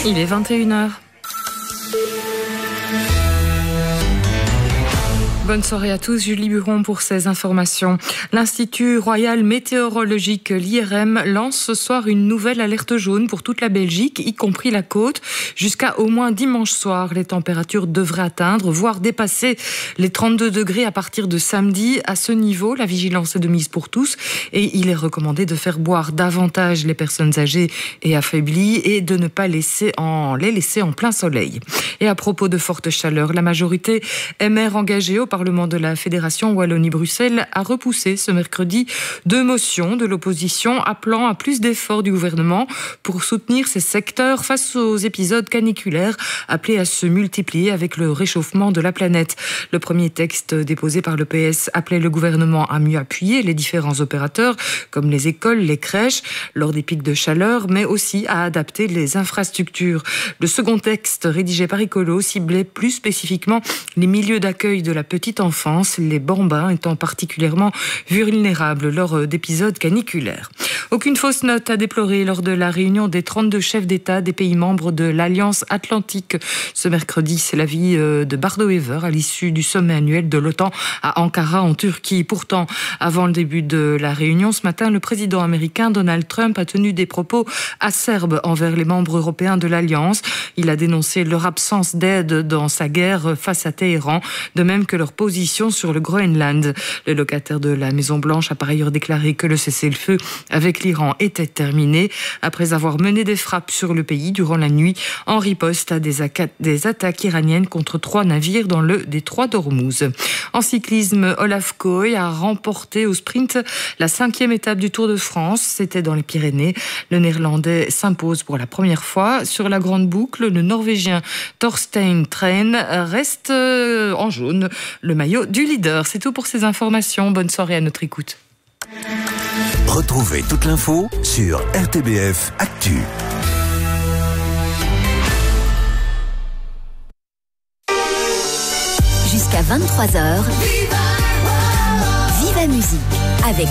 Il est 21h. Bonne soirée à tous, Julie Buron pour ces informations. L'Institut Royal Météorologique, l'IRM, lance ce soir une nouvelle alerte jaune pour toute la Belgique, y compris la côte. Jusqu'à au moins dimanche soir, les températures devraient atteindre, voire dépasser les 32 degrés à partir de samedi. À ce niveau, la vigilance est de mise pour tous et il est recommandé de faire boire davantage les personnes âgées et affaiblies et de ne pas les laisser en plein soleil. Et à propos de forte chaleur, la majorité MR engagée au Parlement de la Fédération Wallonie-Bruxelles a repoussé ce mercredi 2 motions de l'opposition appelant à plus d'efforts du gouvernement pour soutenir ces secteurs face aux épisodes caniculaires appelés à se multiplier avec le réchauffement de la planète. Le premier texte déposé par le PS appelait le gouvernement à mieux appuyer les différents opérateurs comme les écoles, les crèches lors des pics de chaleur, mais aussi à adapter les infrastructures. Le second texte rédigé par Ecolo ciblait plus spécifiquement les milieux d'accueil de la petite enfance, les bambins étant particulièrement vulnérables lors d'épisodes caniculaires. Aucune fausse note à déplorer lors de la réunion des 32 chefs d'État des pays membres de l'Alliance Atlantique. Ce mercredi, c'est l'avis de Bardo Wever à l'issue du sommet annuel de l'OTAN à Ankara en Turquie. Pourtant, avant le début de la réunion, ce matin, le président américain Donald Trump a tenu des propos acerbes envers les membres européens de l'Alliance. Il a dénoncé leur absence d'aide dans sa guerre face à Téhéran, de même que leur position sur le Groenland. Le locataire de la Maison-Blanche a par ailleurs déclaré que le cessez-le-feu avec l'Iran était terminé après avoir mené des frappes sur le pays durant la nuit en riposte à des attaques iraniennes contre 3 navires dans le détroit d'Ormuz. En cyclisme, Olaf Kooi a remporté au sprint la 5e étape du Tour de France. C'était dans les Pyrénées. Le Néerlandais s'impose pour la première fois. Sur la grande boucle, le Norvégien Thorstein Tren reste en jaune le maillot du leader. C'est tout pour ces informations. Bonne soirée à notre écoute. Retrouvez toute l'info sur RTBF Actu. Jusqu'à 23h, Viva Musique avec